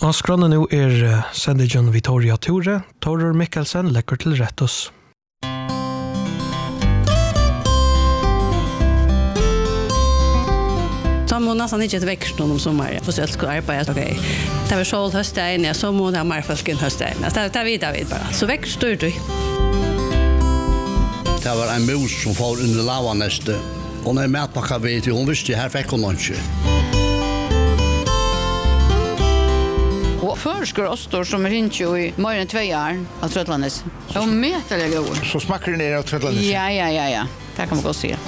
Og skrånne nå sendingen Victoria Tore. Torur Mikkelsen lekker til rettos. Så må nästan inte ett växt om sommar. För så ska arbeta okej. Det var sol hösten, ja så må det mer folken hösten. Det vet bara. Så växt står du. Det var en mus som får under lavanäste. Och när mätpacka vet hon visste här fick hon lunch. Och förskor ostor som inte i mer än 2 år av Tröttlandes. Och mätaliga gror. Så smakar det ner av Tröttlandes? Ja. Det kan man gå se.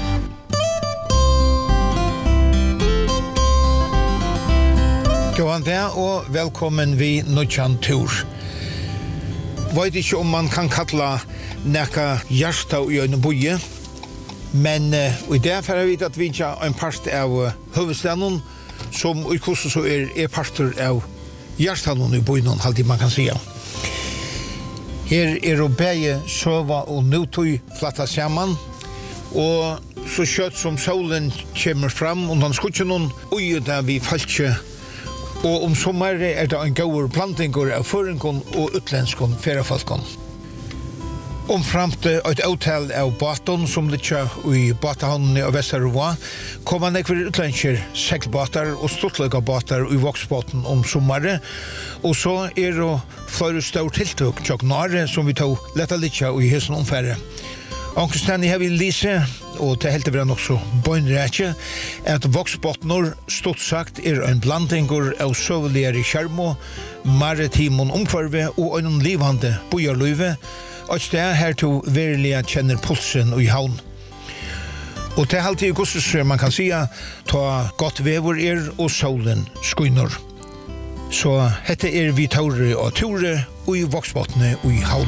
Gåan der, og velkommen vi Nudjan Tur. Vet ikke om man kan kalla nekka hjärsta i en boje, men i det for jeg vet at vi ikke en part av hovedstaden, som i kurset så parter av hjärstaden i bojen, alltid man kan säga. Her det begge søva og nutøy flatta sammen, og så kjøtt som solen kommer fram, og den skutter noen ui der vi falskje. Og sommar det en god plantingur av føringon og utlenskon feriefolkon. Omframt et avtal av båten som ligger i båthavnen av Vesterova, kommer nekvar utlensker seglbåtar og stortlega båtar i voksbåten sommaret, og så det flere større tiltøk tjokknare som vi tog letta litt i hessen omfære. Ankerstani har vi lise, og det helt er også bøynrætje, at voksbåtner stort sagt en blandingur av søveligere kjermo, maritimon omkvarve og en livande bojarløyve, og det her to verilig kjenner pulsen i havn. Og det alltid gusses man kan säga, ta godt vever og solen skuiner. Så hette vi Tore og Tore og i voksbåtene i havn.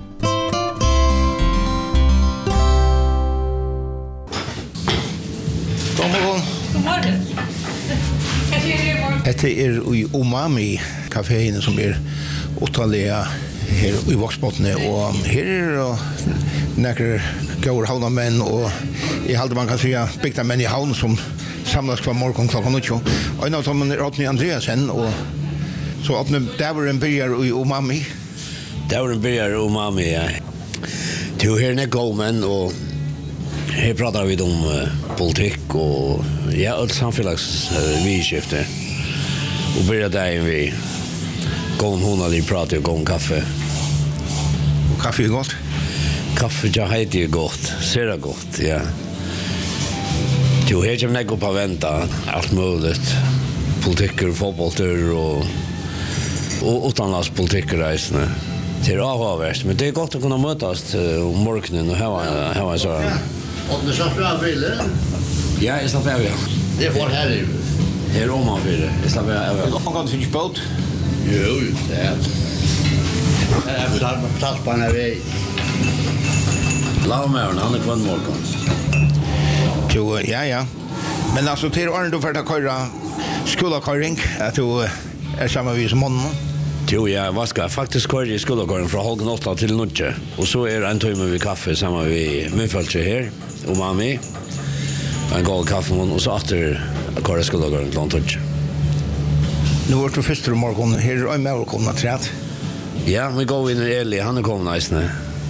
Dette i Umami kaféen som uttalega her i voksbåtene, og her nekker gaur havnamenn, og I halde man kan säga bygda menn i havn som samlas kvar morgon klokkan 8. Og en av dem Rodney Andreasen, og så åpne dæveren byrjar i Umami. Dæveren byrjar i Umami, ja. Til her er god menn, og her pratar vi om politikk og alt samfellags vidskifte. Og byrjar dagen vi gån honalig prater og gån kaffe. Og kaffe godt? Kaffe ja heiti godt, ser godt, ja. Jo, her kommer jeg opp av venta, alt mulig. Politikker, fotballtur og utenlandspolitikker reisende. Det avhåverst, men det godt å kunne møtes om morgenen og heva så. Og du slapp av bilen? Ja, jeg slapp av, ja. Det var her i. Her om han fyrer, jeg slapp av. Han kan finnes båt? Jo, det Det betalt på en vei. Lavmøren, han kvann morgen. Jo, ja. Men altså, til åren du får ta køyra skolakøyring, at du sammen vi som måneden? Jo, jeg vasker faktisk køyre i skolakøyring fra halv 8 til 9. Og så en tøyme vi kaffe sammen vi myfølse her, Umami. En god kaffe, og så atter køyre skolakøyring til 9. Nu du først til morgen, her en med å komme træt. Ja, vi går inn i Eli, han kommet næsne.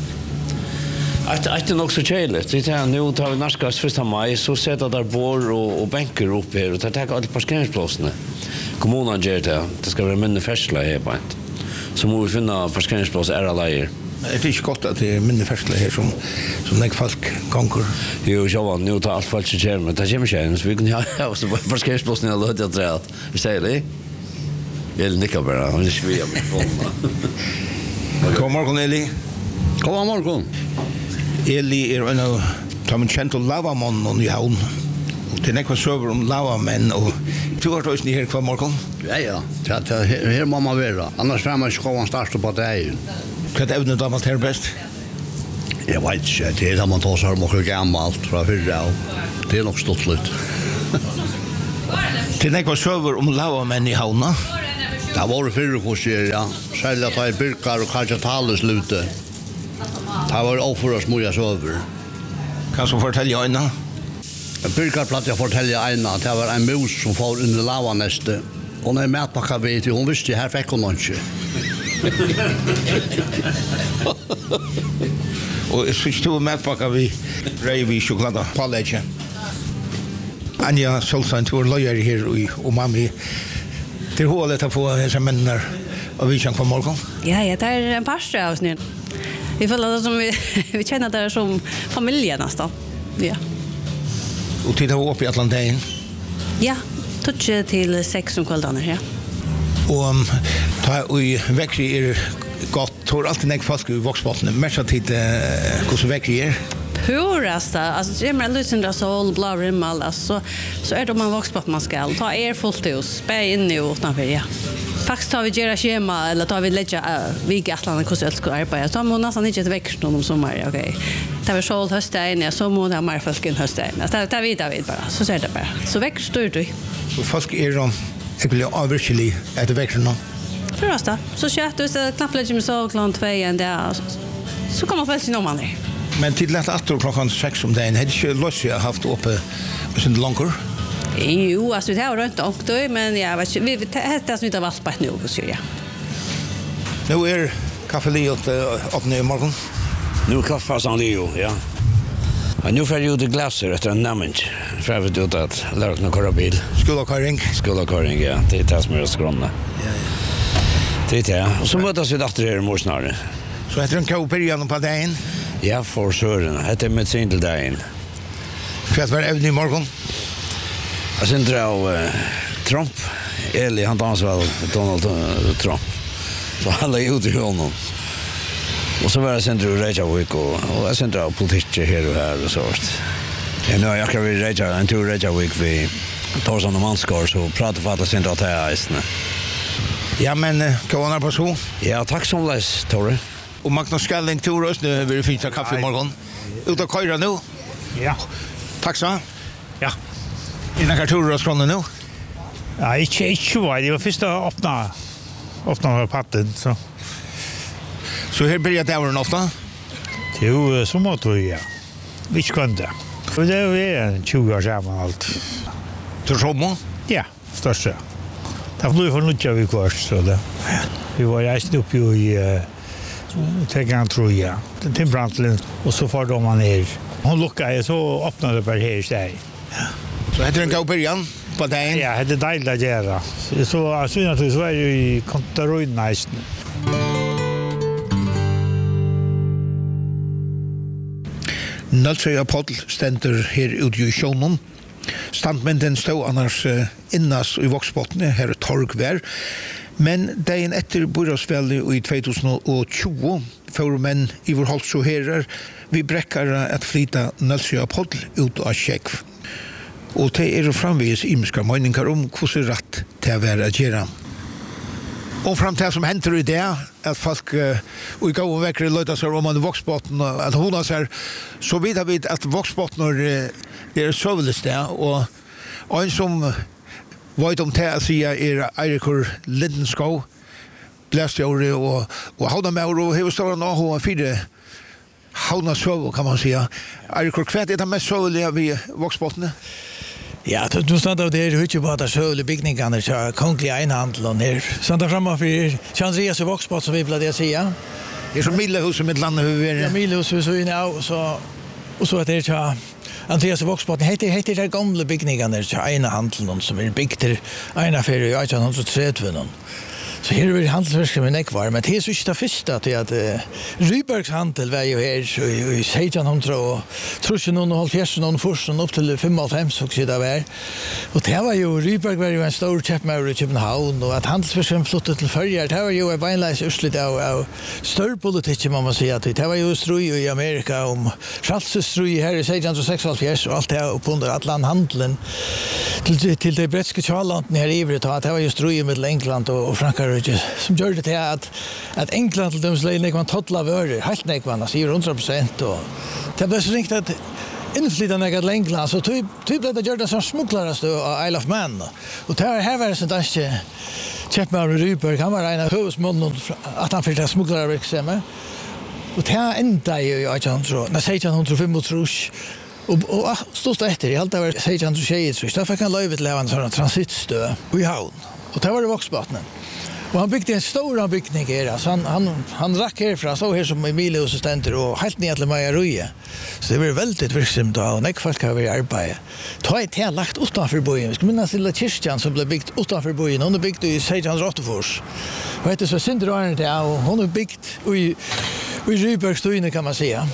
Det nok så kjeiligt. Nu tar vi narskast 1. maj, så setter der bor og benker opp her, og tar takk alle parkeringsplassene. Kommunen gjør det. Det skal være minne fersla her på en. Så må vi finne parkeringsplass leier. Det ikke godt at det minne fersla her som nek folk gonger. Jo, sjåvan, nu tar alt folk som kjer, men det kommer ikke så vi kunne ha også parkeringsplassen jeg lød jeg træt. Vi sier det? Jeg nikker bare, han ikke vi av mikrofonen. God morgen, Eli. God morgen. Eli en av de kjente lavamannen i havn. Det nekva søver om lavamenn, og du har tøysen i her hver morgen? Ja. Her må man være. Annars fremme ikke skolen starte på det. Hva evnet du alt her best? Jeg vet ikke. Det man tar seg om noe gammelt fra fyrre av. Det nok stått litt. Det nekva søver om lavamenn i havna? Det var fyrre kurser, ja. Særlig at det birkar og kanskje tales lute. Det var overføres mye søver. Kan du fortelle øynene? Birkar platt jeg fortelle ena. Det var en mus som får under lavaneste. Hon är matpacka vet hon visste här fick hon lunch. Og så stod matpakka vi rei vi choklada paletje. Anja Solsan tur lawyer her i Umami. Det hålet att få dessa männer och vi kan på morgon. Ja, det är en pastor av oss nu. Vi får det som vi känner det som familjen nästan. Ja. Och titta upp i Atlanten. Ja, touch till 6 om kvällen här. Och ta i växer gott tror alltid när folk i Voxbotten mest tid hur så växer Purasta, alltså det är med lysindra sol, blå rimmel, alltså så är det man Voxbotten man ska ta fullt hus, spä in i utanför, ja. Faktiskt tar vi gera schema eller tar vi lägga vigatlarna hur det ska arbeta. Så man nästan inte växt någon sommar, okej. Det var sol hösten, ja, så må det mer folk in hösten. Det vet bara, så ser det bara. Så växt du. Så folk är de jag vill överskillig att det växer någon. Första. Så kött du så knappt lägger mig så klart 2 igen där. Så kommer väl sin man där. Men till lätt att klockan 6 om dagen hade inte löss jag haft uppe sen långt. Jo, alltså det har runt och då men jag vet vi heter så inte valt på nu så ja. Nu är kaffeliot upp nu morgon. Nu kaffe som Leo, ja. Men nu får jag ut glaser efter en namn. För att ut att lära mig köra bil. Skolakaring, ja. Det är det som är skrona. Ja. Det är det. Och så mötas vi efter här i morsnare. Så heter den kåperian på dagen? Ja, för sören. Det är med sin till dagen. Kvart var även i morgon? Jag syns av Trump. Eli, han tar väl Donald Trump. Så alla är ute i honom. Och så var jag sen till Reykjavik och jag sen till politik här och här och så. Ja, nu har jag kan vi en tur Reykjavik vi Torsson och Manskar så pratar för att jag sen till att jag är. Ja, men kan på så? Ja, tack så mycket, Torre. Och Magnus Skalling tur oss nu vill finna kaffe i morgon. Ut och köra nu? Ja. Tack så. Ja. Innan kan tur oss från nu? Ja, inte var det var först att öppna patten så. Så här börjar det vara ofta? Jo, så måste vi ja. Vi kunde. Och det är 20 år sedan allt. Till Romo? Ja, störst. Det blev för mycket vi kvar så det. Vi var ju uppe i Tegan tror jag. Den Timbrantlen och så far de man ner. Hon luckade så öppnade bara här sig. Så heter den gå början på dagen? Ja, det är dejligt att göra. Så synd att så är ju i kontaroin nice. Nöldsøya Poddl stender her ute i sjånen. Standmenden stod annars innas i Voxbottene, her er Torgvær. Men dagen etter Borasveldet i 2020 får menn i vår holdt så herer vi brekkere at flyta Nöldsøya Poddl ut av Kjekv. Og det er framvis imiska meningar om hvordan rett det er å gjøre. Och fram till som händer i det att folk och gå och väckre löta sig om man Voxbotten att hon så så vidare vid att Voxbotten är sövlist där och en som vet om det att säga är Eirikur Lindenskov blästjore och hauda med och hur står han och fyra hauna söv kan man säga Eirikur kvätt är det mest sövliga vid Voxbotten. Ja, du stod av det hur på att söle byggningarna så kongliga einhandel här. Så där framme för Andreas och Voxbot som vi vill det säga. Det är som Millehus med landet hur är det? Ja, Millehus så in så att det är Andreas och Voxbot heter det gamla byggningarna så einhandel som är byggt ena för i 1830. Så här är det handelsverksamhet kvar, men det är så inte det första att Rybergs handel var ju här i 1600 och tror någon och halvfjerds någon först upp till 55 så det var. Och det var ju Ryberg var ju en stor köpmästare i Köpenhamn och att handelsverksamhet flyttade till Förjar. Det var ju en beinleis utslut av större politik man måste säga att det var ju ströj i Amerika om frälseströj här i 1646 och allt det upp under Atlanten till det brittiska kärlanden här i Ivret att det var ju ströj med England och Frankrike som gör det till att England till dem släger man totla vörer helt nekvann, alltså 100% och det blev så ringt att inflytande till England så typ blev det gjort det som smugglaraste av Isle of Man och det här var det så där Chapman Ryberg han var en av huvudmännen att han fick smugglarverksamhet och det ända ju jag tror när 1605 och stod efter i allt det var 1626 så fick han löjvet till en sån transitstö i havn. Och det var det Voxbotten. Och han byggde en stor byggning här. Så han rack härifrån, så här som Emilius ständer och helt ner till Maja Ruje. Så det var väldigt virksamt då, och folk har varit i arbete. Ta ett helt lagt utanför bojen. Vi ska minnas lilla kyrkan som blev byggt utanför bojen. Hon är byggt i 1684. Och heter så Sinterarne det, och hon är byggt i Rybergstuyne kan man säga.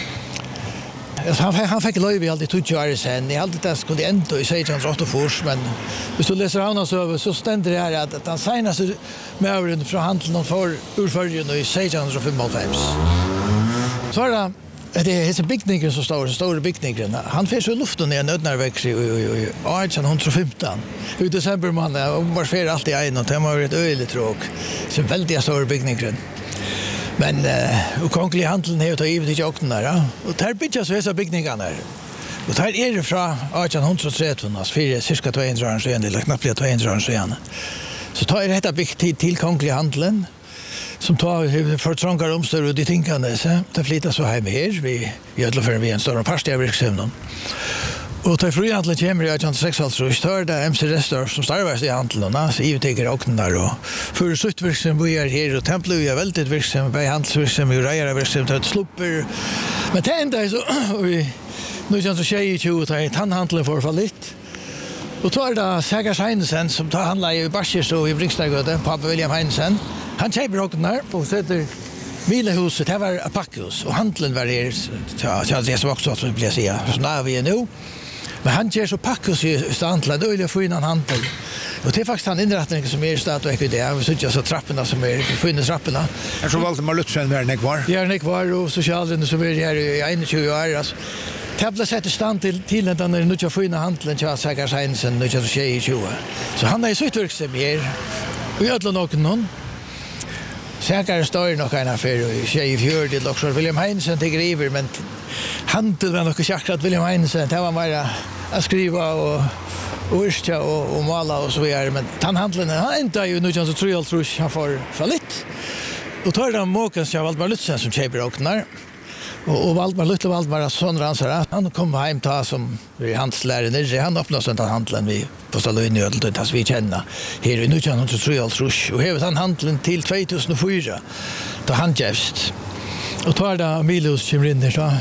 Han fick löv i alltid 20 år sen. Jag alltid det skulle ändå i 1684, men hvis du läser han så ständer det här att han senaste med från handeln för urföljen i 1695. Så är det är byggningen så stora byggningen. Han fick så luften i en nödnärväxt i 1815. I december var fer alltid en och det var ett öligt tråk. Så väldigt stor byggningen. Men och konglig handeln har tagit i åkten där. Och där bygger så dessa byggningarna. Och där är det från 1830, alltså för cirka 200 år sedan, eller knappt 200 år sedan. Så tar det detta byggt till konglig handeln som tar för trångar omstör och de tinkande så det flyttar så hem här vi gör för vi en stor pastor verksamhet. Och till frihandel kommer jag till 6 år där MC Restorff som startar i handeln och så i tycker åkten där och för suttverksam vi är här och tempel är väldigt verksam på handelsverksam och rejer verksam att slupper. Men det enda så nu känns det ju att handhandeln får för lite. Och tar det Sägars Heinsen som tar handlar i Barsjes och i Brinkstadgöte, pappa William Heinsen. Han köper åkten där och sätter Milehuset, det var ett packhus och handeln var det så också att vi blir säga. Så när vi är nu. Men han ger så packhus i standla, då vill jag få in en handel. Och det är faktiskt han inrättning som är i stat och det. Vi sitter så trapporna som är få in i trapporna. Är så Valdemar Lutzen var nekvar? Ja, nekvar och socialen som är här i 21 år. Alltså, det har sett i stand till att han är nu att få in handelen till Sägars Heinsen nu att ske i 20. Så han är så utverksam här. Och jag har någon. Säkert står nog en affär i Tjejfjörd till också William Heinsen till Griver, men handel var nog inte att William Heinsen, det var bara att skriva och urska och måla och så vidare, men handlen han inte ju nu så tror jag han får för lite. Och tar de Måkens jag Valdemar Lutzen som köper åknar. Och Valdemar son Ransara, han kom hem ta som vi handelslärare, han öppnade sånt handeln vi på Stalin i Ödel tas vi känna. Här i 1903 och här han handeln till 2004 då han gäst. Och tar det Emilius kommer in där så.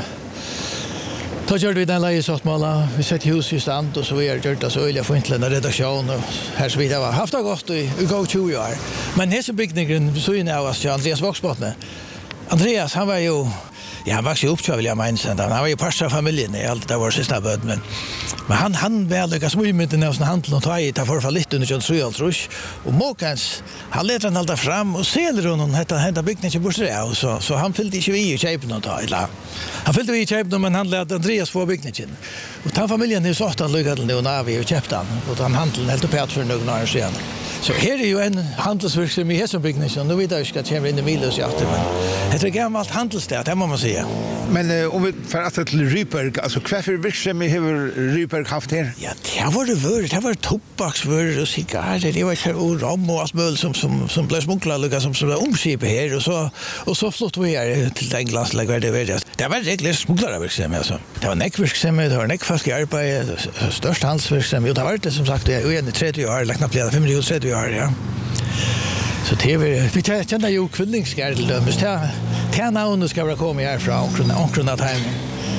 Då gör vi den lejesåtmåla, vi sätter hus i stand och så vi har gjort det så öliga få inte en redaktion och här så vidare. Haft det gott i gå 20 år. Men här så byggningen så inne av oss till Andreas Voxbotten. Andreas han var ju han var ju uppkör vill jag minnas. Han var ju pastor familjen i allt det var sista böd men han väl lyckas mycket med den här handeln och ta i ta för lite under 23 tror och Måkens han lät han hålla fram och ser honom hetta byggningen bort det så han fyllde inte vi i köpen och ta illa. Han fyllde vi i köpen men han lät Andreas få byggningen. Och ta familjen är så att han lyckades nu när vi köpte han och han handeln helt upp för några år sedan. Så här är ju en handelsverksamhet i som byggningen. Nu vet jag inte att jag in i Milus i afton. Det är gammalt handelsstad, det må man säga. Men om vi får att till Ryberg, alltså kvar verksamhet har Ryberg haft här? Ja, det var tobaksvörd och cigarrer, det var och rom och allt möjligt som blev smugglat som var omskip här och så flott vi här till Englands lägger det vet jag. Det var regler smugglarverksamhet alltså. Det var näckverksamhet, det var näckfast arbete, störst handelsverksamhet. Det var det som sagt det är 30 år, lagt upp 5 år, ja. Så det vi känner ju kvillingsgärd men tjäna under ska vara komma härifrån omkring att hem.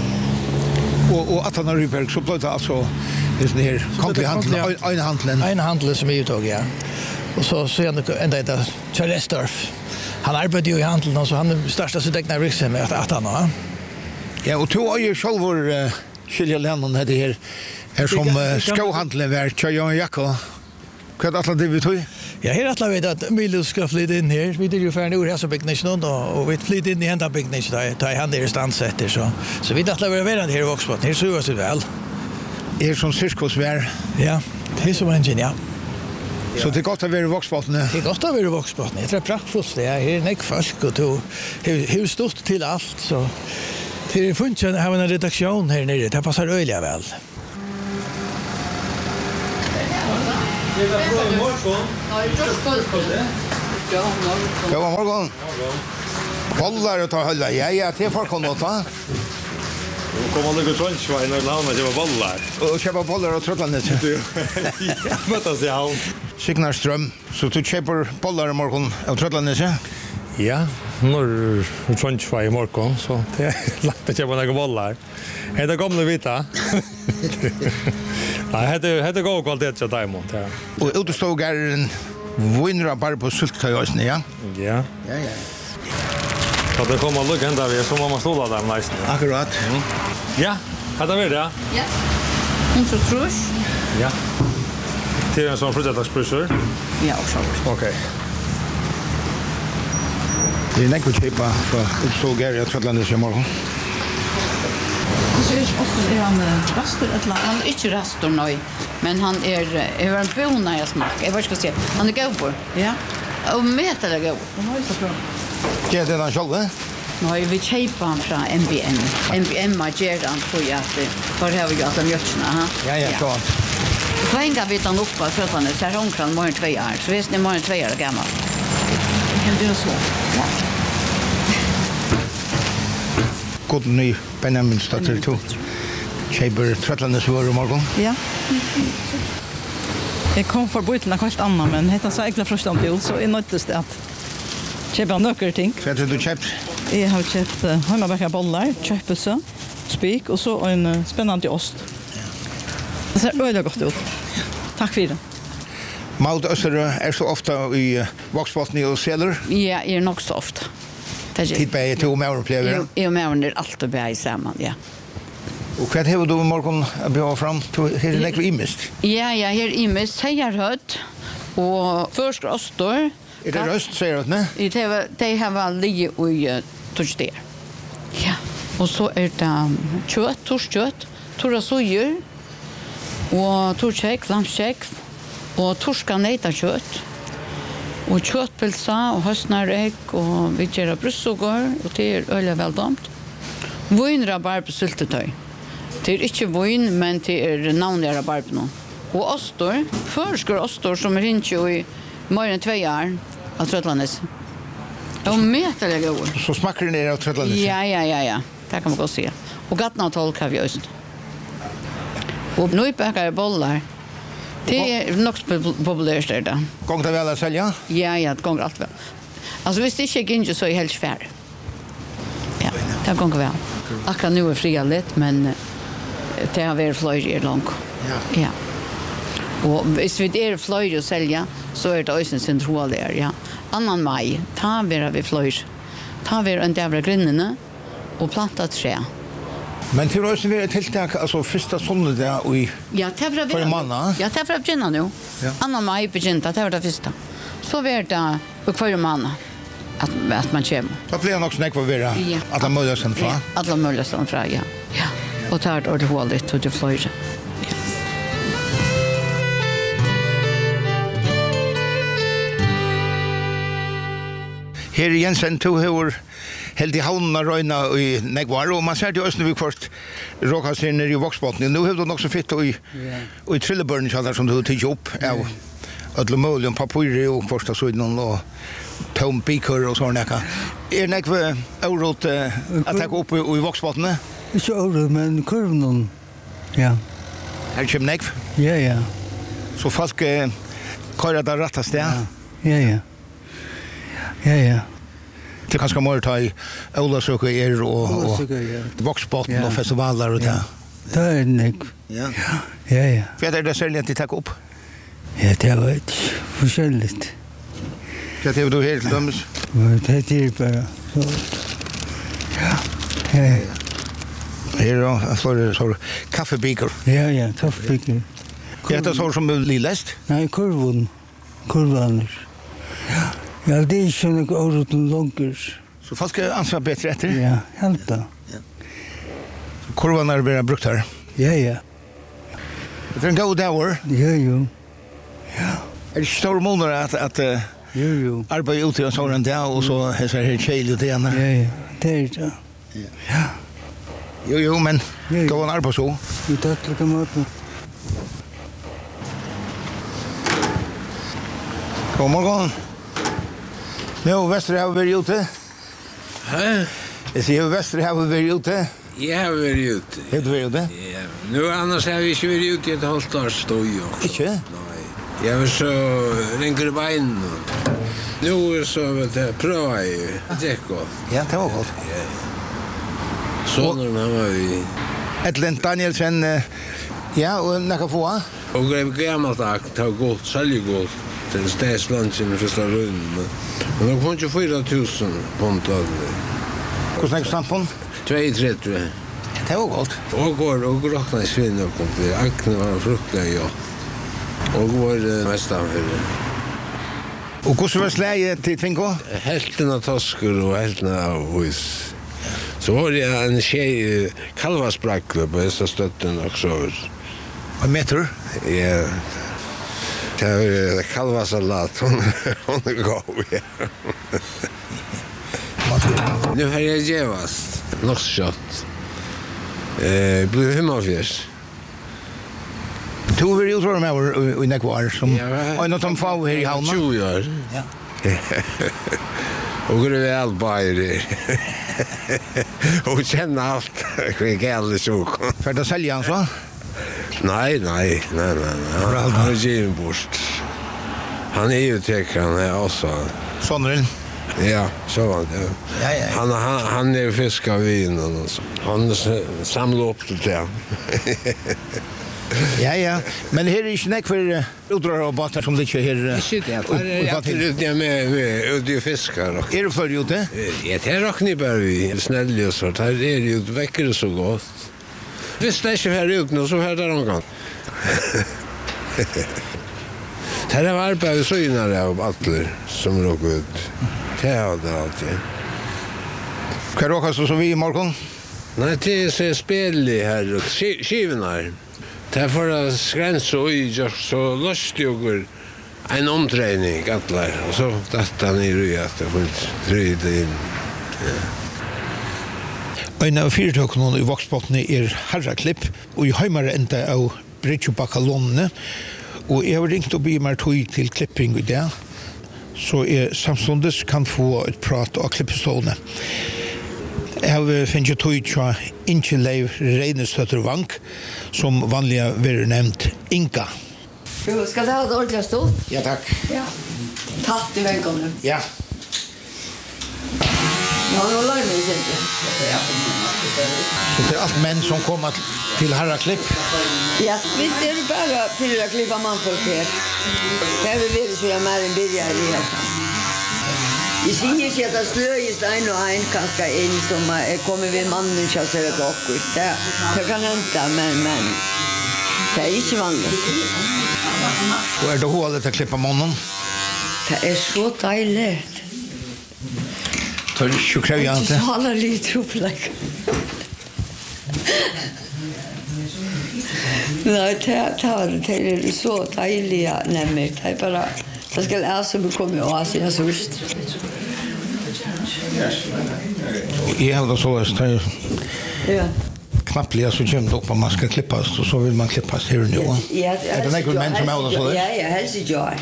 Och att han har Ryberg så blev det alltså det här konglig handeln. En handel som är uttag, ja. Och så sen ända det Restorff. Han arbetade ju i handeln och så han största sitt egna verksamhet att han har. Ja, och två år själv skilja länden det här som skohandeln var Tjöjon Jakko. Vad att det vi tog? Ja, här att vet att Emilius ska flytta in här. Vi det ju för nu här så byggnaden och vi flyttar in i hända byggnaden där han där standsätter så vi att vara här i Voxbotten. Här så är det väl. Är som cirkusvär. Ja, det är så en ja. Så det är gott att vara i Voxbotten. Det är gott att vara i Voxbotten. Det är praktfullt det är en folk och då hur stort till allt så det är funchen har en redaktion här nere. Det passar öliga väl. God morgon. Bollar och ta hålla. Ja, det är folk kommer att ta. Kom man lukka Trondheim og havna kjøpa bollar. Og kjøpa bollar og Trøtlandet. Ja, møttes i havn. Signar Strøm, så du kjøper bollar i morgen av Trøtlandet? Ja, når Trondheim i morgen, så det er lagt å kjøpa noen bollar. Det er gamle vita. Nei, det er god kvalitet til Diamond. Og uteståg er en vinner bare på sulttøy også, ja? Ja. Så det kommer lukk enda vi, så må man stola dem nesten. Akkurat. Ja, det er det, ja. Ja. Hun tror trus. Ja. Til en sånn frutjetagsprysser? Ja, og så. Ok. Det er nekko kjøpa fra uteståg er i Trøtlandet i morgen. Så er han rastor et eller annet. Han er ikke rastor nå, men han er en bona jeg smak. Jeg vet ikke hva si. Han er gøybor. Ja. Og meter er gøybor. Han har jo så bra. Gjør det han selv, Nå vi kjøper han fra MBM. MBM har gjør han for at for her vi alle mjøtsene. Ja, sånn. Så en gang vet han oppe av Trøtlandet, så er omkring morgen 2 år. Så hvis ni morgen 2 år gammel. Kan du så? Ja. God ny Benjamin støtter to. Kjøper Trøtlandet så i morgen. Ja. Jeg kom for bøytene kvart annet, men hette så egentlig først om til, så jeg nøttes det at kjøpe nøkker ting. Hva har du kjøpt? Jeg har kjøpt heimaberga bollar, kjøpelse, spik, og så en spennende ost. Det ser øyelig godt ut. Takk for det. Maud Østerø er så ofte i Vågsbotn og Seler? Ja, jeg er nok så ofte. Tid bare til med opplever? Jeg og med er alt å be sammen, ja. Og hva har du i morgen å bli fram? Her er nekve imist? Ja, her er imist, seierhøtt, og først ostor. Er det røst, sier du det? De har vært ligget i torsdag. Ja, og så er det kjøtt, torskjøtt, torra sojer, og torskjekk, lamskjekk, og torska neitakjøtt, og kjøttpilsa, og høstnaregg, og vi gjør brussugar, og det er øyelig veldomt. Vøynrabarbe-syltetøy. Det er ikke vøyn, men det er navnlig rabarbe nå. Og ostor, førsker ostor som er ikke i mer enn 2 år av Trøtlandet. Og meter er gode. Så smaker det ned av Trøtlandet? Ja. Det kan man godt si. Og gattene og tolk har vi også. Og nøybakkere bollar, det er nok populært der da. Gånger det vel å selge? Ja, det gånger alt vel. Altså hvis det ikke er ikke så er helt færre. Ja, det gånger vel. Akkurat nå er fria litt, men det har vært fløyre i langt. Ja. Og hvis vi er fløyre å selge, så er det også en sentrolig her, ja. 2. mai, ta vi fløyre. Ta vi en dævre grinnene og planta tre. Men til å være tiltak, altså første sonne der i for manna? Ja, det er fra begynne nå. 2. mai begynte, det var det første. Så var det for manna at man kommer. Da blir det nok snakk for å være alle mulighetene fra? Alle mulighetene fra, ja. Og tar det ordentlig til det fløyre. Her i Jensen, to har helt i havnen og røyna i Negvar, og man ser det også når vi først råkast her nere i Vågsbotn. Nå har du nok så fitt og i trillebørn som du har tidsi opp av ødle mulig om papyri og først av søyden og tom bikør og sånn ekka. Er det nekve øvrigt at jeg opp i Vågsbotn? Ikke øvrigt, men kurven. Ja. Her kommer nekve? Ja. Så folk kører det rettast, ja? Ja. Det er kanskje mer ta i Olasøk og Vågsbotn og festivaler og det. Det er nek. Ja. Hva er det særlig at de tar opp? Ja, det var ikke forskjellig. Hva er du her til dømes? Det er bare så. Ja. Her er så kaffebiker. Ja, kaffebiker. Er det så som er lillest? Nei, kurvaner. Ja, det er ikke noe året og langer. Så folk skal ansvar bedre etter? Ja, helt da. Kurvaner blir brukt her? Ja. Det er en god dag, Ja. Er det ikke store måneder at arbeide ut i en sånn dag, og så er det her kjeilig ut igjen? Ja, det er det. Ja. Jo, men gå en arbeid så. Vi tar til å måte. God morgen. Nå, Vestre har vært ute. Hæ? Jeg sier Vestre har vært ute. Jag har varit ute. Har du varit ute? Ja. Nu annars har vi inte varit ute i ett halvt år stod jag. Inte? Nej. Jag var så ringer bein. Nu så vet jag pröva ju. Det går. Ja, det var gott. Ja. Sonen han var vi. Edlin Danielsen, ja, och när kan få? Och det är gammalt att ta gott, sälja gott. Till städslunchen för första runden. Men de kom 24.000 pund av det. Hur snackar stampon? 2,30. Det var gott. Och råkna i svinn och kom till. Akne var fruktiga, ja. Och var det nästan för det. Och hur var släget till Tvinko? Hälften av toskor och hälften av hus. Så var det en tjej kalvasprackle på dessa stötten också. En meter? Ja. Det är kalvasalat. Hon är god, ja. Nu har jag gevast. Något kött. Blev hemmafjärs. Du var ju tror med i Nekvar som en av de få här i Halma. 20 år. Ja. Och det är allt bara och känna allt. Det är alldeles så. För att sälja han så? Nej. Han är given bort. Han är ju tecknad, han är också. Sonren? Ja, så var det. Ja. Han är fiskar vin och så. Han samlar upp det. Ja. Men här är inte näck för utdrar och båtar som ligger här. Shit, ja. Det är absolut med ute i fiskar. Är du för ute? Ja, det är rockni bara vi. Snäll och så. Det är ju väcker det så gott. Visst det är ju här ut nu så här där omgång. Det här var arbete så innan av atler som låg ut. Det är det alltid. Ska du åka så som vi i morgon? Nej, det är så spel i här och skivorna. Det är för att skränsa och gör så lustig en omträning atler. Och så detta ner i att det får tryda in. En av fyrtøkene i Voksbottene Herraklipp, og i heimere enda av Bridgebakkalonene. Og jeg har ringt og bygd meg tog til klipping i det, så jeg samståndes kan få et prat av klippestålene. Jeg har finnet tog til Inge Leiv Reinestøtter Vank, som vanlig vil nevnt Inka. Skal du ha det ordentlig stått? Ja, takk. Ja. Takk til velkommen. Ja. Ja, nå lar vi ikke. Så det er alt menn som kommer til Herraklipp? Ja, vi er bare for å klippe mannfolk her. Det er vi så jeg mer enn billigere i her. Jeg sier ikke at det sløyes en og en kanskje inn som kommer ved mannen til å se det akkurat. Det kan hente, men det er ikke vanlig. Og det hålet til å klippe mannen? Det er så deilig. Tar du ikke krev jeg ikke? Det er så alle litt tropplegg. Nej, det är så dejliga nämmer. Det är bara, det ska lära sig att komma och ha sina surst. Jag har så att ja. Knappliga så kommer det upp att man ska klippas och så vill man klippas här nu. Ja, är det några män som har så där? Ja, helst jag.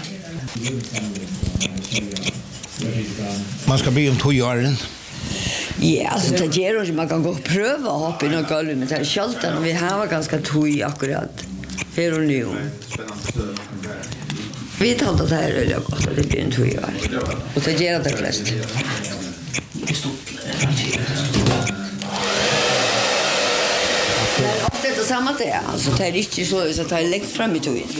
Man ska bli 2 år. Ja, alltså det ger oss man kan gå och pröva att hoppa in och golv med det här skjolten och vi har ganska tog akkurat här och nu. Vi tar det här öliga gott att det blir en 2 år. Och det ger det flest. Men ofta är det samma det. Alltså det är inte så att det är längst fram i tog.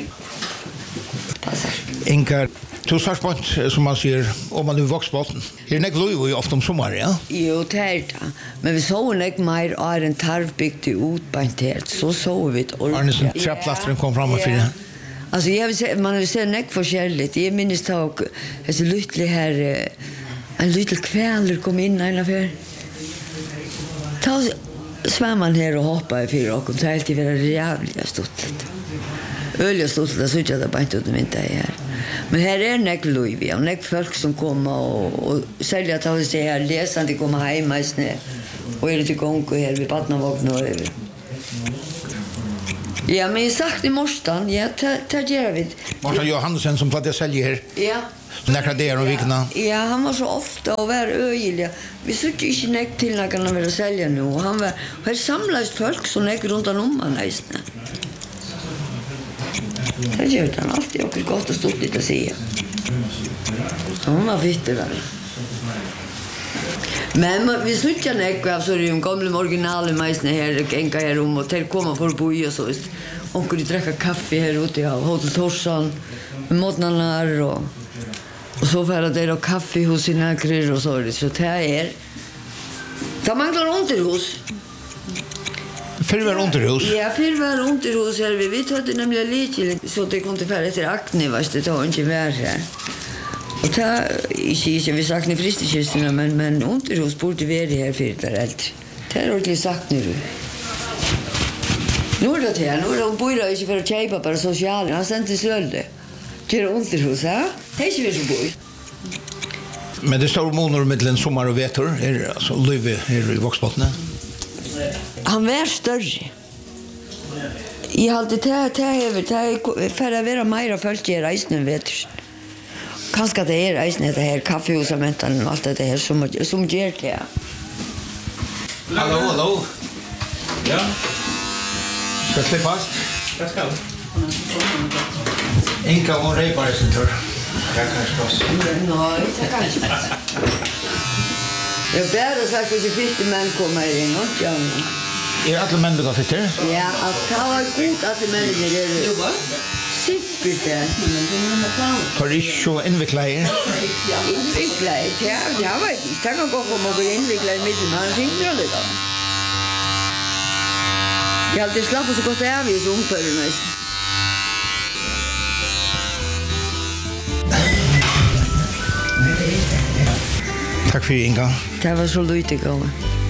Inka, du sa spant som man säger om man nu Voksbotten. Är det nog ju ofta om sommar, ja? Jo, det är det. Men vi såg inte mer av en tarvbygd utbantet. Så såg vi det. Arnesen trapplatren kom fram och fyra. Alltså man har sett nek forskjelligt. Jag minns tag ett lycklig här en liten kväll kom in en affär. Ta svämman här och hoppa i fyra och så helt i vara jävligt stort. Öliga stort det så jag det bara inte ut här. Men här är nek Louis och nek folk som kommer och sälja ta sig här läsande komma hem i snö. Och är det igång och här vid Badnavåg nu över. Ja, men jag sagt i morstan, ja, det gör vi. Martin Johansen som plattade sälja här. Ja. Näkra det och vikna. Ja, han var så ofta och var öjlig. Vi sökte inte näck till när han ville sälja nu. Han var här samlas folk som näck runt om han nästan. Det gör han alltid och gott att stå lite att säga. Hon var vittig där. Men vi sökte näck av så är ju gamla originalen mest här enka här och till komma för bo och så visst. Och kunde dricka kaffe här ute av Hotel Torsan med modnanar och så för att det är kaffe hos sina kryr och så det så det är. Det manglar underhus. Förvar underhus. Ja, förvar underhus här vi vet att det nämligen lite så det kunde färra till Akne vart det tar inte mer här. Och ta inte vi sagt ni fristekistorna men underhus borde vara här för det allt. Det är ordentligt sagt nu. Nu är det här, nu är de bor inte för att köpa bara sociala. Han sände sölde. Till underhus, ja? Det är inte vi som bor. Men det står månader mellan sommar och vetor. Är alltså Löve här i Våxbotten? Han var större. Jag hade det för att vara mer folk i reisen vetor. Kanske det är reisen det här kaffehusamenten och allt det här som gör det. Hallå. Ja. Ska släppa fast? Det ska. Inka hon repar i sin tur. Jag kanske pass. Nej, det kanske. Jag bär och sagt att det första män kommer in och jag. Är alla män du har fitt här? Ja, att det var god att det männen är jobbar. Sikkert det. Har du inte så inviklat er? Inviklat er? Ja, jag vet inte. Det kan gå om att bli inviklat i mitten, men han ringer det då. Jag har alltid slappat så gott av i så omförde mest. Tack för Inga. Det var så lite gående.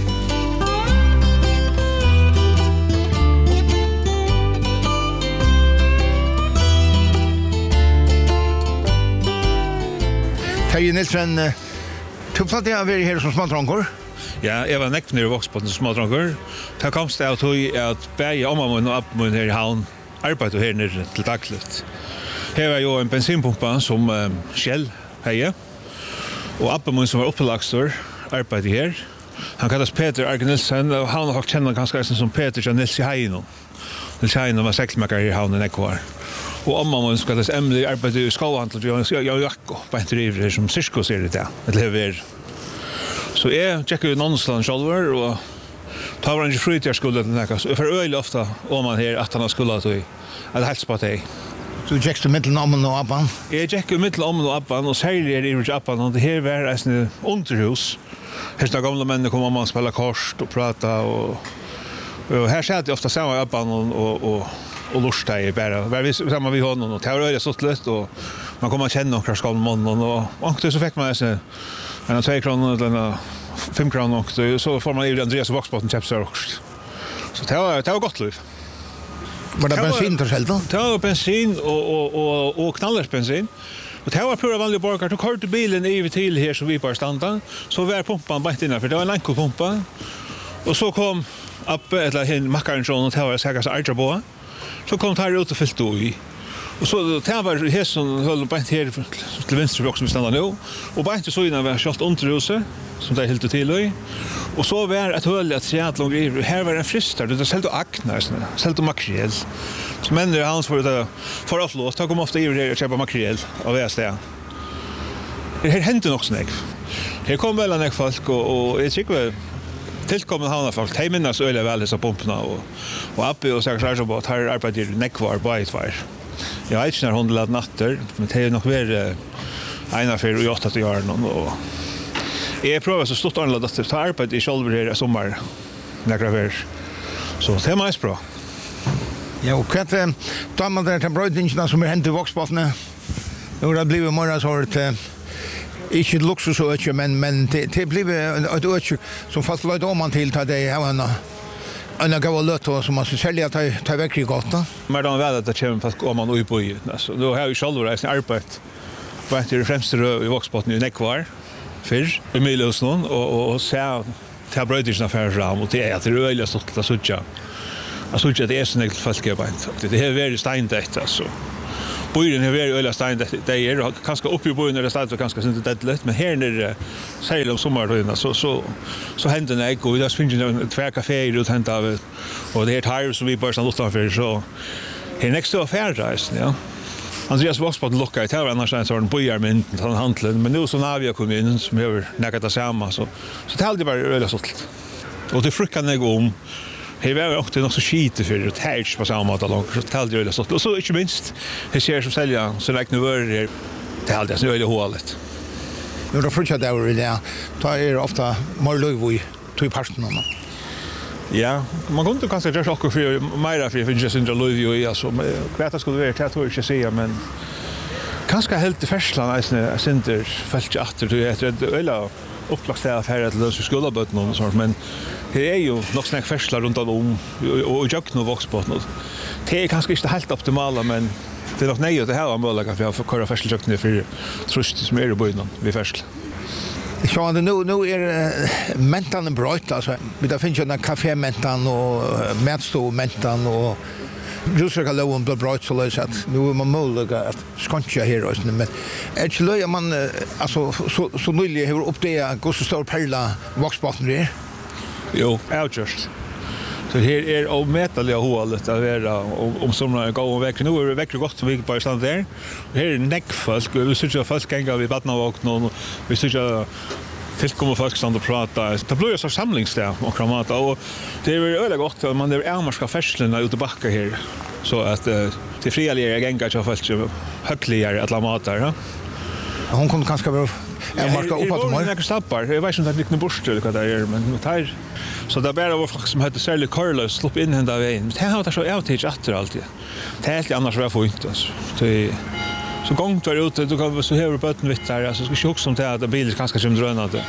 Terje Nilsen, du plattade jag vara här som smådrångor? Ja, jag var näkt nere i Våxbotten som smådrångor. Det kom det att bäga omman och appmun här i havn arbetar här nere till dagligt. Här var ju en bensinpumpa som Shell heje. Och appmun som var uppelagstor arbetar här. Han kallas Peter Argenilsen och han har känner ganska som Peter Janils i Heino. Nils Heino var sexmakare i havnen Ekvar. Och om man ska det Emily arbetar i skålhandel jag på ett driver som cirkus är det där. Det lever. Så jag checkar ju någonstans själver och tar var en fritid skulle det näka. Så för öl ofta om man här att han skulle att att hälsa på dig. Du checkar mitten om och appan. Jag checkar mitten om och appan och säger det i appan och det här var en underhus. Här står gamla män kommer man spela kort och prata och här ser det ofta samma appan och lusta i bara. Vi samma vi honom och teori är så lätt och man kommer att känna några skalmon och så fick man så en 2 kronor eller 5 kronor och så får man ju Andreas Våxbotten chipsar också. Så det var gott liv. Var det bensin för själva? Det var bensin och knallersbensin. Och det var pura vanliga borgar. Tog kort bilen i till här så vi bara stannade. Så var pumpan bara innan för det var en lankopumpa. Och så kom uppe eller mackaren från och det var säkert så på. Så kom det ut och fyllt i. Och så det var här som höll på här till vänster också som stannar nu. Och bara inte så innan var kört underhuset som det helt till i. Och så var ett höll att se att långt här var en fristar det sålde aknar sålde makrel. Så men det hans för det för avlås ta kom ofta i det köpa makrel av det. Det hände nog snäck. Här kom väl en folk och jag tycker väl tillkommen havna folk. De minnas öliga väl dessa pumporna och uppe och säkert så på här arbetar näckvar på ett var. Jag vet inte när hon lät natter, men det är nog mer ena för 8 till år och jag provar så stort annorlunda att ta arbete i själva här i sommar några veckor. Så det är mest bra. Ja, och kvart tar man den brödningen som är hänt i Våxbotten. Nu har det blivit mer så att inte ett luxusöke, men det blir ett öke som fast lade om man till att det är en gav lött som man ska sälja ta väck i gatan. Men då väl att det kommer fast om man och på ju. Alltså då har ju själva resten arbete. Vad det främst i Våxbotten i Nekvar för Emilius någon och så ta brödisna för fram och det är att det är öliga stort att söka. Jag tror inte att det är så enkelt folkarbete. Det är väldigt steindätt alltså. Bøyren har vært øyla stein det og kanskje oppi i bøyren det stedet kanskje synes det litt, men her nere, særlig om sommertøyene, så hender det ikke, og vi finner det tver kaféer ut hentet av, og det er tar som vi bare stand utenfor, så her er nekst å færreisen, ja. Andreas Voksbåten lukket i tv, annars er det bøyermynd, den handelen, men nå som Navia kom inn, som har nekket det samme, så talte det bare øyla stolt. Og det frukket jeg om, det var också något så skite för det här på samma måte långt så talade jag det så och så inte minst det ser som sälja så räknar över det hade så öle hålet. Nu då fortsätter det över det. Ta är ofta mer löv i två parten om. Ja, man kunde kanske göra också för mer för jag just inte löv ju alltså kväta skulle vara det tror jag inte säga men kanske helt det färslan är center fällt åter det öle upplagstad här att lösa skolaböten och sånt men det är ju nog snack färsla runt om och jag nog Voksbåten. Det är kanske inte helt optimala men det är nog nej det här möjliga för att köra färsljukten för trust som är i bönen vid färsla. Så han nu är mentan bright alltså vi där finns ju en kafé mentan och matstå mentan och Rusaka lowen blood bright så lös att nu är man möjliga att skoncha här och men actually man alltså så nyligen har upp det går så stor perla Voksbåten där. Jo, just. Så här är omätliga hålet att vara om somrarna går och väcker. Nu är det väcker gott som vi bara stannar där. Här är näckfolk. Vi sitter folk gänga vid Badnavåkn och vi sitter tillkommer folk som prata. Det blir ju så samlingsdag och kramata och det är väldigt gott att man är ärmarska färslen ute backa här så att det frialiga gänga så folk högligare att la matar, ja. Hon kom kanske vara ärmarska upp att man. Jag stappar. Jag vet inte att det liknar bort eller vad det är men det här så det bara var folk som hade särskilt Carlos släpp in hända vägen. Det har det så outage åter alltid. Det är helt annars var få inte alltså. Det så gångt var ute då kan vi så här på vitt där alltså ska ju också som det att bilen kanske som drönade.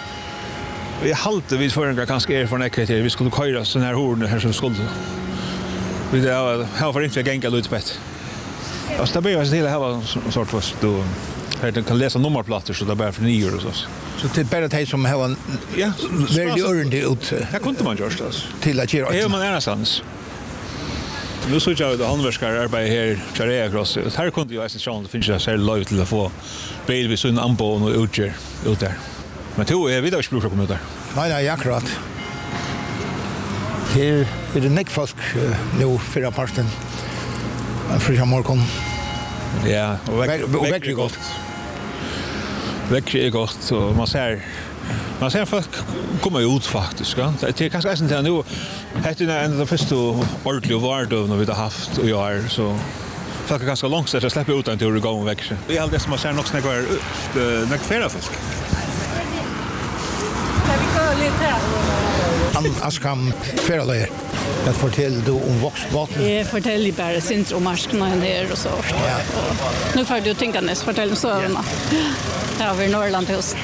Vi halte vid förrän kanske är från ekret vi skulle köra sån här horn här som skulle. Vi det har för inte gänga ut bättre. Och så blir det hela sort fast då här kan läsa nummerplattor så det bara för 9 och så. Så det är bara det som har en väldigt örende ut. Här kunde man göra det. Till att göra. Är man ensams. Nu så jag det handverkar arbete här Charea Cross. Här kunde jag sen finns det så lite till att få bil vid sån ambon och utger ut där. Men då är vi då språk kommer där. Nej, akkurat. Här är det näckfolk nu för parten. För jag morgon. Ja, och väcker gott. Väcker gott så man ser folk kommer ut faktiskt, ja. Det är kanske inte nu heter det en av de första ordentliga vardövna vi har haft och jag är så folk är ganska långt så att släppa ut en till att gå och växa. Det är allt det som man ser nog snäggar fler folk. Askam Ferreløyer. Jag fortæller du om Voksbåten? Jag fortæller bara syns om marsknaden där och så. Ja. Nu får du tänka näst fortælla så överna. Här har vi Norrland hus.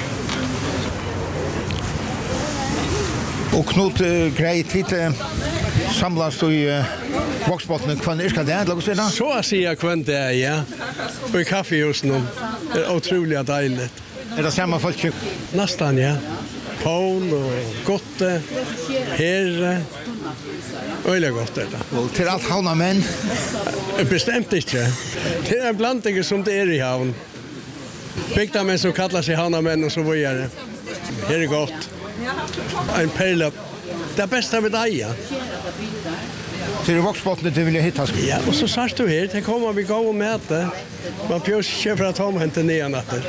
Och Knut grejt lite samlas du i Voksbåten kvann är ska det låt oss säga. Så att säga kvann det ja. Och kaffehusen det är otroligt dejligt. Är det samma folk? Nästan ja. Paul och Gotte, Herre, öliga gott det. Och till allt havna män? Bestämt inte. Det är en blandning som det är i havn. Bygda män som kallar sig havna män och så vidare. Det är gott. En perla. Det bästa med dig, ja. Till Voksbåten du vill hitta. Ja, och så sars du här. Det kommer vi gå och mäta. Man pjus köper att ha med inte nya natter.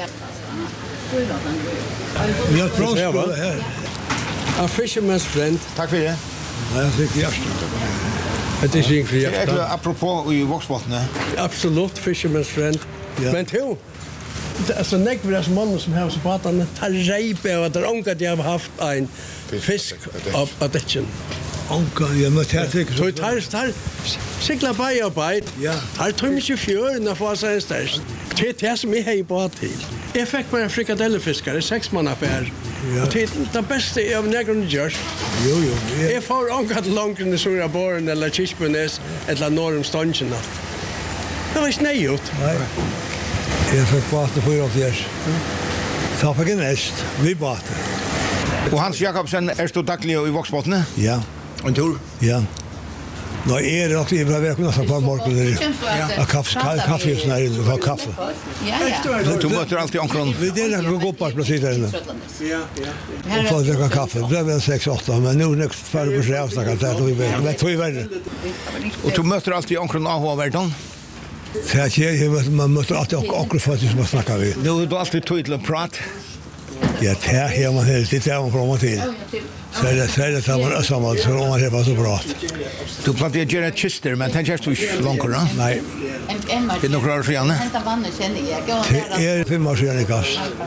Vi har bra skola här. A fisherman's friend. Tack för det. Nej, jag fick hjärtat. Det är inte hjärtat. Det är apropå i Voksbåten. Absolut, fisherman's friend. Ja. Men till alltså näck vi som mannen som har så pratat tar rejpe och att onka de har haft en fisk av addition. Onka, jag måste här tycka. Så tar cykla by och by. Ja. Har tog mig 24 när får sig störst. Det som jag har på till. Jag fick bara frikadellefiskare 6 månader affär. Ja. Och det bästa av negron görs. Jo. Jag får onka till långt i Sura Born eller Kirsbunäs eller norr om Stånchen. Det var inte nejut. Nej. Jag fick båten 4 år. Så fick en äst, vi båten. Och Hans Jakobsen, är du daglig i Voksbåten? Ja. En tur? Ja. Nej, är det att vi behöver kunna få på morgonen. Ja, kaffe och såna här, kaffe. Ja. Du möter alltid omkring. Vi delar gå upp på precis där inne. Ja. Och få dricka kaffe. Det blev 6-8, men nu nästa för på sig avsnacka där då vi vet hur värre. Och du möter alltid omkring AH-världen. Man möter alltid också för att man snackar vi. Nu är du alltid tydlig att prata. Ja, det här man helt det där man kommer till. Så det tar man samman så man det var så bra. Du planterar Gerard Chister, men tänker du långt då? Nej. Det är nog klar så gärna. Det är 5 år sedan i gas.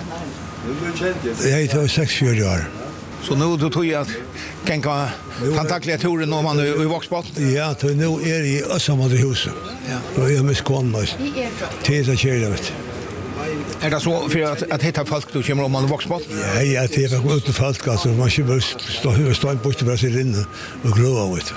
Jag är 6-4 år. Så nu du tog att gänga kontaktliga turer när man är i Våxbott? Ja, nu är i Össamade huset. Ja. Då är jag med skånmöss. Tesa kärlevet. Är det så för att hitta folk du kommer om man Våxbott? Ja, det är väl ute folk alltså man ska bara stå på Brasilien och grova ut.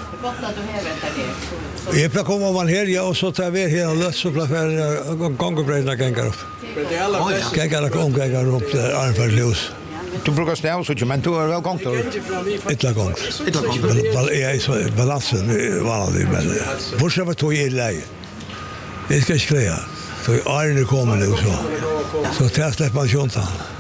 Jag plakar komma man här ja och så tar vi hela lös så plakar gångbröderna gängar upp. Gängar upp där Arnfärdlös. Du brukar stäva så men du är väl gångt då? Ett gångt. Jag är så balansen vanlig men vad var tog i läge. Det ska skriva. Så Arne kommer nu så. Så testar man jontan.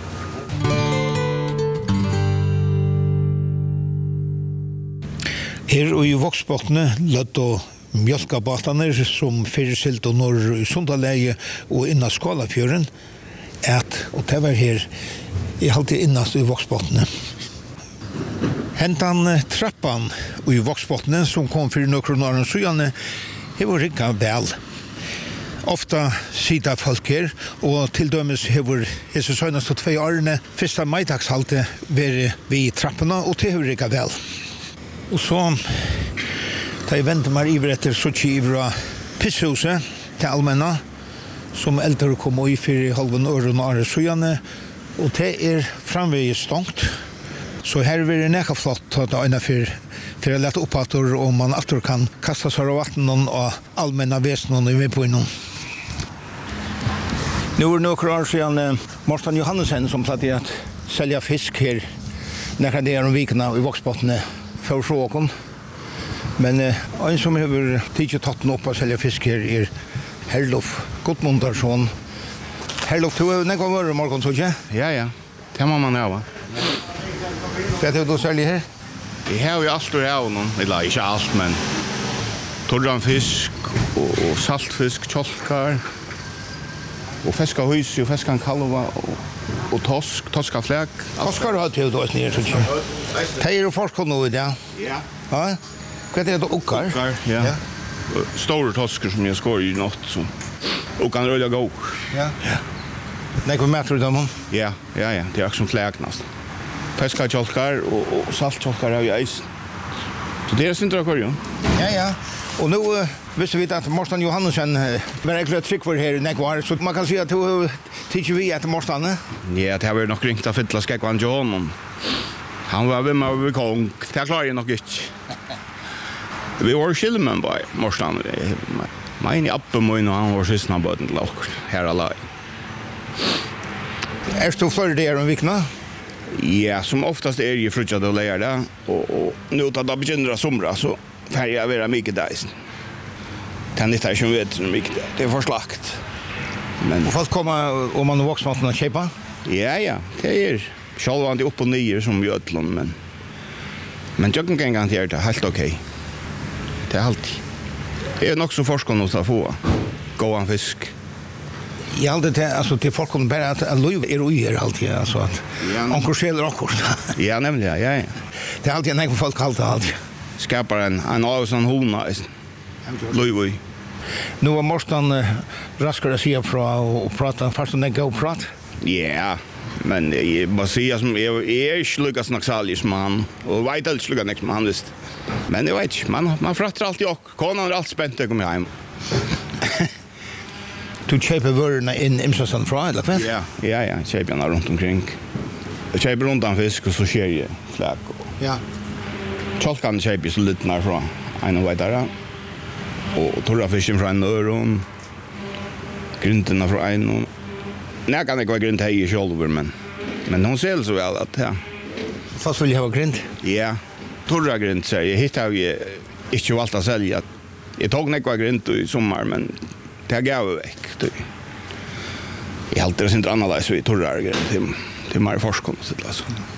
Her i Våxbottene løtt og mjölkabataner som fyrsilt og når i Sundaleie og innan Skalafjøren og det var her i halte innast i Våxbottene. Hentan trappan i Våxbottene som kom for noen år og søjane hever rikka vel. Ofta sida folk her, og til dømes hever hese søgnast og 2 årene fyrsta maidagshalte veri vi trappana, og det hever rikka vel. Og så, da jeg venter meg iver etter Sochi ivra pisshuset til allmenna, som eldre kom i 4,5 år og året søgjane, og det framvegis stångt. Så her vil det nekka flott at det for å lette oppatter, og man alltid kan kasta seg av vattnen og allmenna vesen i vidpåinnom. Nu är det några år sedan Morten Johannesen som plattade att sälja fisk här när det är vikarna i Våxbottene för frågan. Men en som har tidigt tatt upp att sälja fisk här Herlof Gottmundarsson. Herlof, du har nekva varit morgon så inte? Ja. Det må man ha. Vet du säljer här? Vi har ju allt ur någon, eller inte allt, men torran fisk och saltfisk, tjolkar. Och fiska hus och fiska kalva och toska fläck. Toskar har till då ner så tjej. Det är folk nu idag. Ja. Ja. Vad är det ockar? Ja. Stora toskar som jag skor i natt så. Och kan rulla gå. Ja. Nej, vad mäter du dem? Ja. Det är också som fläck nästan. Fiska tjolkar och salttjolkar har jag is. Så det är synd att köra. Ja. Och nu visste vi att Morten Johannesen var egentlig trygg for her i Nekvar, så man kan si at du tykker vi etter Morten? Ja, det har vært nok ringt av fytla skekvan John. Han var ved meg over kong, det klarer jeg nok ikke. Vi var skilmen på Morten. Mein i Appemoin og han var sysna bøten til okkur, her alai. Du flere der om vikna? Ja, som oftast jeg frutjade og leier det, og nu da det begynner å somra, så får jeg være mye deisen. Det är inte som vet så mycket. Det är för slakt. Men folk kommer om man Våxbotten att köpa? Ja. Det är självande upp och ner som vi ödlon, men jag kan gänga till det helt okej. Det är alltid. Det är nog så forskar att få gåan fisk. Jag alltid alltså till folk kommer bara att löv är alltid alltså att onkel skäller också. Ja, nämligen. Ja. Det är alltid en folk alltid. Skapar en avsan hona. Löv. Nu var Morten raskare att säga och prata fast en gå prat. Ja, men jag måste säga som jag är slukas naxalis man och vet allt slukas nästa man visst. Men jag vet man frattar alltid och konan allt spänt att komma hem. Du köper vörna in Imsasson fra eller vad? Ja, köper jag runt omkring. Jag köper runt en fisk och så kör jag fläck. Ja. Tjolkan köper så lite när från en vidare. Och torra fisken från en öron. Grunderna från en och nej kan det gå grund här i shoulder men hon ser så väl att ja. Fast vill jag ha grund? Ja. Torra grund så jag hittar ju inte valt att sälja Jag tog nekva grint i sommar, men det gav jag väck. Jag har alltid inte annorlunda så vi torrar grint till mer forskning.